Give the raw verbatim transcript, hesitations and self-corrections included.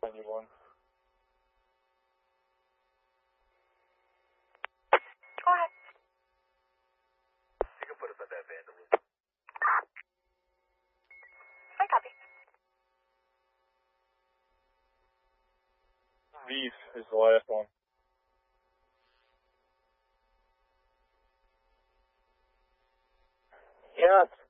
Anyone? Go ahead. You can put us on that vandalism. I copy. Beef is the last one. Yeah,